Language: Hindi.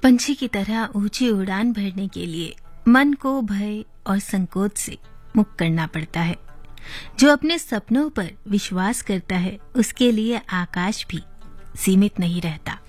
पंछी की तरह ऊंची उड़ान भरने के लिए मन को भय और संकोच से मुक्त करना पड़ता है। जो अपने सपनों पर विश्वास करता है उसके लिए आकाश भी सीमित नहीं रहता।